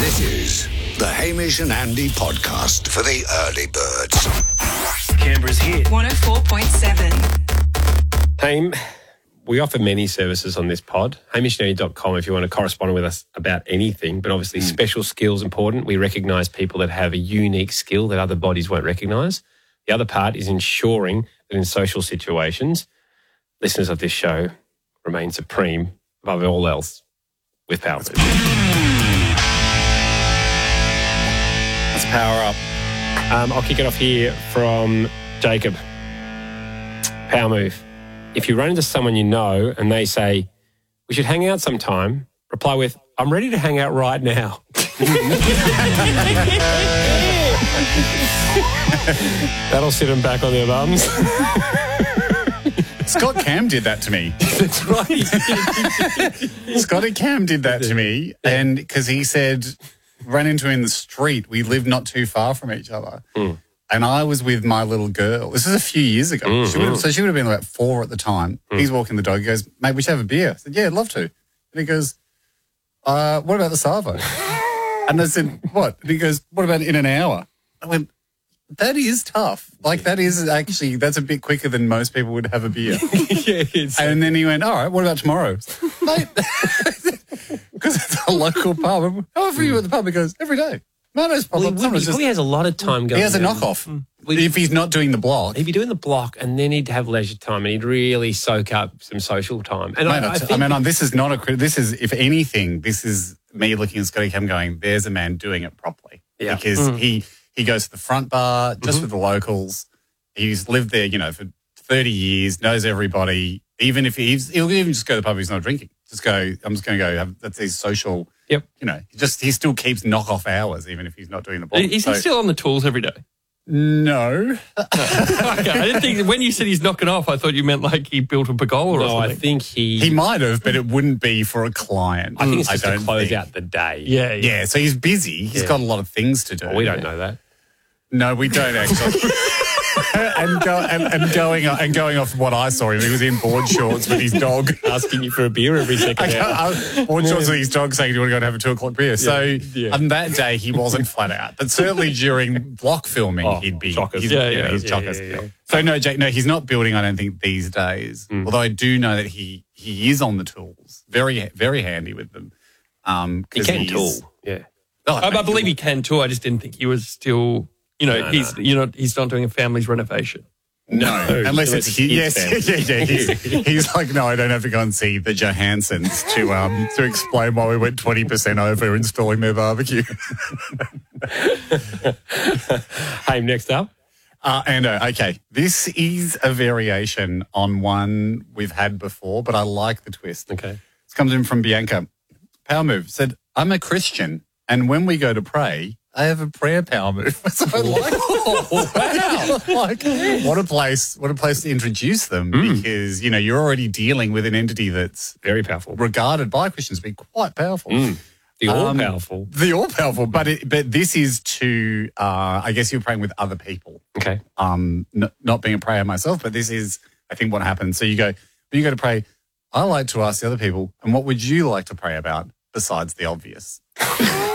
This is the Hamish and Andy podcast for the early birds. Canberra's hit. 104.7. Haim, we offer many services on this pod. HamishNanny.com if you want to correspond with us about anything, but obviously special skills important. We recognise people that have a unique skill that other bodies won't recognise. The other part is ensuring that in social situations, listeners of this show remain supreme above all else with power. Let's power up. I'll kick it off here from Jacob. Power move. If you run into someone you know and they say, we should hang out sometime, reply with, I'm ready to hang out right now. That'll sit them back on their bums. Scott Cam did that to me. That's right. Scotty Cam did that to me, and because he said, ran into him in the street. We lived not too far from each other. And I was with my little girl. This is a few years ago. She would have been about 4 at the time. He's walking the dog. He goes, mate, we should have a beer. I said, yeah, I'd love to. And he goes, what about the Savo? And I said, what? And he goes, what about in an hour? I went, that is tough. Like, that is actually, that's a bit quicker than most people would have a beer. And then he went, all right, what about tomorrow? Mate, because it's a local pub. How often are you at the pub? He goes, every day. No, no, He has a lot of time going. He has a knockoff. If he's not doing the block. He'd be doing the block and then he'd have leisure time and he'd really soak up some social time. And this is not this is, if anything, this is me looking at Scotty Cam going, there's a man doing it properly. Yeah. Because he goes to the front bar just with the locals. He's lived there, for 30 years, knows everybody. Even if he'll even just go to the pub if he's not drinking. Just go, I'm just going to go have, that's his social, Yep. He still keeps knock-off hours even if he's not doing the block. Is he still on the tools every day? No. Okay, I didn't think, when you said he's knocking off, I thought you meant like he built a pergola or something. I think he might have, but it wouldn't be for a client. I think it's just to close out the day. Yeah, so he's busy. He's got a lot of things to do. Well, we don't know that. No, we don't actually. and going off what I saw him, he was in board shorts with his dog. Asking you for a beer every second hour. Board shorts with his dog saying, do you want to go and have a 2 o'clock beer? So on that day, he wasn't flat out. But certainly during block filming, he'd be. Chockers. He's chockers. So no, Jake, no, he's not building, I don't think, these days. Although I do know that he is on the tools. Very, very handy with them. He can tool. Yeah. I believe he can too. I just didn't think he was still... he's not doing a family's renovation. No, unless it's his family. He's like, no, I don't have to go and see the Johansons to explain why we went 20% over installing their barbecue. Hey, next up. Okay. This is a variation on one we've had before, but I like the twist. Okay. This comes in from Bianca. Power move. Said, I'm a Christian, and when we go to pray, I have a prayer power move. So I like, what a place to introduce them because, you're already dealing with an entity that's very powerful, regarded by Christians to be quite powerful. The all-powerful. The all-powerful, but this is to, I guess you're praying with other people. Okay. Not being a prayer myself, but this is, I think, what happens. So when you go to pray, I like to ask the other people, and what would you like to pray about besides the obvious?